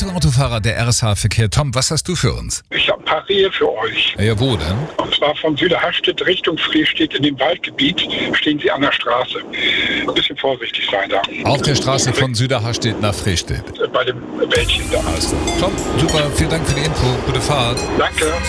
Autofahrer der RSH Verkehr. Tom, was hast du für uns? Ich habe ein paar Rehe für euch. Ja, wo denn? Und zwar von Süderhastedt Richtung Frestedt in dem Waldgebiet stehen sie an der Straße. Ein bisschen vorsichtig sein da. Auf der Straße von Süderhastedt nach Frestedt. Bei dem Wäldchen da. Alles klar. Tom, super, vielen Dank für die Info. Gute Fahrt. Danke.